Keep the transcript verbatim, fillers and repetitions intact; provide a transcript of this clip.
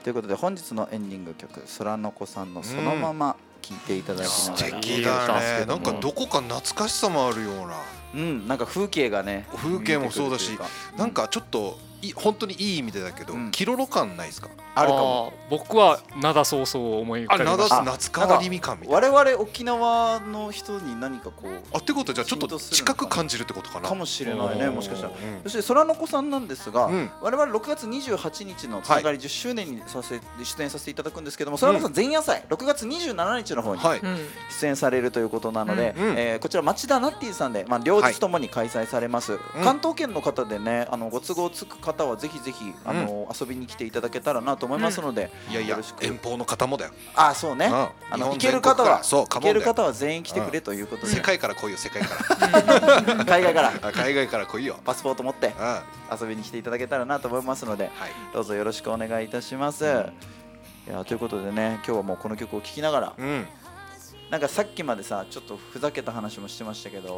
ということで本日のエンディング曲空の子さんのそのまま聴いていただきながら、 素敵だね。なんかどこか懐かしさもあるような、 うん、なんか風景がね、 風景もそうだし、なんかちょっとい本当にいい意味でだけど、キロロ感ないですか？ あるかも。 僕は灘そうそう思い浮かべました。 あ、夏川りみ感みたいな。我々沖縄の人に何かこう、 あってことはじゃあちょっと近く感じるってことかな。 かもしれないね、もしかしたら。そして空の子さんなんですが、我々ろくがつにじゅうはちにちのつながりじゅっしゅうねんにさせ出演させていただくんですけども、空の子さん前夜祭ろくがつにじゅうしちにちの方に出演されるということなので、こちら町田ナッティさんでまあ両日ともに開催されます。関東圏の方でね、あのご都合つく方はぜひぜひあの遊びに来ていただけたらなと思いますので、 いやいや遠方の方もだよ。 あ、そうね。あの行ける方は行ける方は全員来てくれということで。 世界から来いよ、世界から。 海外から。 海外から来いよ。 パスポート持って遊びに来ていただけたらなと思いますので、どうぞよろしくお願いいたします。いやということでね、今日はもうこの曲を聴きながら、なんかさっきまでさちょっとふざけた話もしてましたけど。